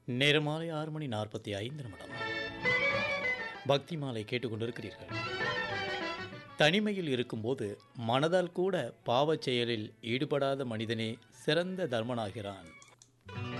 நேரம் மாலை 6:45 பக்தி மாலை கேட்டுக்கொண்டிருக்கிறீர்கள். தனிமையில் இருக்கும்போது மனதால் கூட பாவச் செயலில் ஈடுபடாத மனிதனே சிறந்த தர்மனாகிறான்.